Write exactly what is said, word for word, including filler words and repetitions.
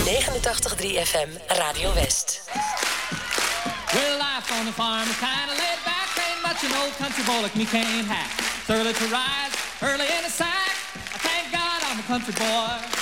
negenentachtig komma drie F M Radio West. Well, life on the farm is kind of laid back. Ain't much an old country boy like me can't hack. It's early to rise, early in the sack. I thank God I'm a country boy.